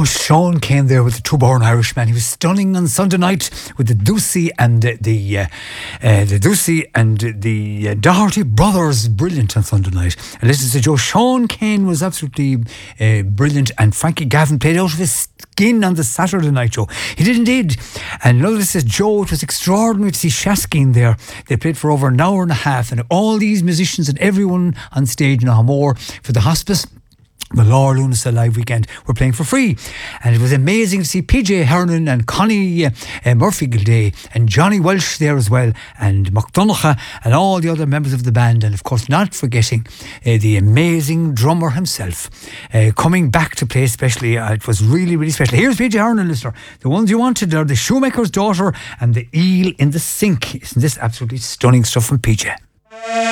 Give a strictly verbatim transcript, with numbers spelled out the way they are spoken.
Sean came there with the two-born Irishman. He was stunning on Sunday night with the Ducey and uh, the uh, uh, the Ducey and the uh, Doherty brothers. Brilliant on Sunday night. And listen to Joe. Sean Kane was absolutely uh, brilliant, and Frankie Gavin played out of his skin on the Saturday night show. He did indeed. And another says, Joe, it was extraordinary to see Shaskin there. They played for over an hour and a half, and all these musicians and everyone on stage now more for the hospice. The Laura Lunasa live weekend were playing for free, and it was amazing to see P J Hernan and Connie uh, uh, Murphy Gilday and Johnny Welsh there as well, and McDonagh and all the other members of the band, and of course not forgetting uh, the amazing drummer himself uh, coming back to play especially. Uh, it was really really special. Here's P J Hernan, listener. The ones you wanted are The Shoemaker's Daughter and The Eel in the Sink. Isn't this absolutely stunning stuff from P J?